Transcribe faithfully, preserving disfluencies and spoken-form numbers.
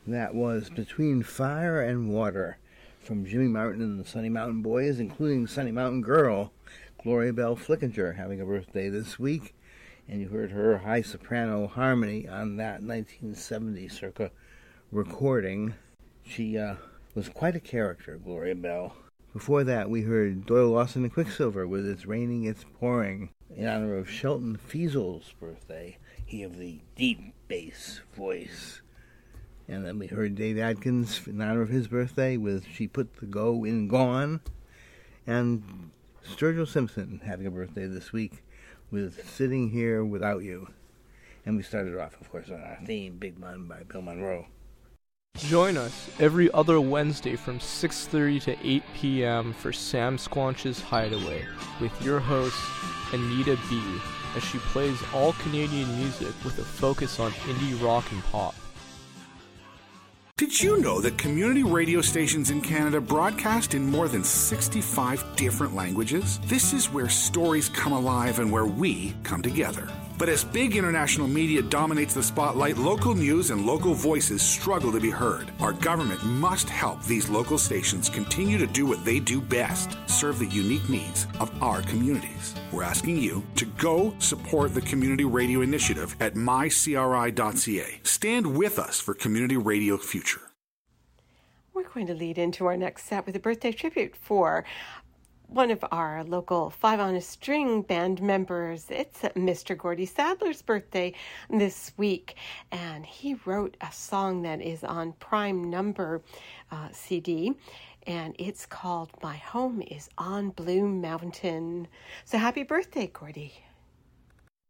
That was Between Fire and Water from Jimmy Martin and the Sunny Mountain Boys, including Sunny Mountain Girl, Gloria Bell Flickinger, having a birthday this week. And you heard her high soprano harmony on that nineteen seventy circa recording. She uh, was quite a character, Gloria Bell. Before that, we heard Doyle Lawson and Quicksilver with It's Raining, It's Pouring, in honor of Shelton Fiesel's birthday, he of the deep bass voice. And then we heard Dave Adkins in honor of his birthday with She Put the Go in Gone. And Sturgill Simpson having a birthday this week with Sitting Here Without You. And we started off, of course, on our theme, Big Mun by Bill Monroe. Join us every other Wednesday from six thirty to eight p.m. for Sam Squanch's Hideaway with your host, Anita B., as she plays all Canadian music with a focus on indie rock and pop. Did you know that community radio stations in Canada broadcast in more than sixty-five different languages? This is where stories come alive and where we come together. But as big international media dominates the spotlight, local news and local voices struggle to be heard. Our government must help these local stations continue to do what they do best, serve the unique needs of our communities. We're asking you to go support the Community Radio Initiative at my c r i dot c a. Stand with us for Community Radio Future. We're going to lead into our next set with a birthday tribute for one of our local Five on a String band members. It's Mister Gordy Sadler's birthday this week, and he wrote a song that is on Prime Number uh, C D, and it's called My Home is on Blue Mountain. So happy birthday, Gordy.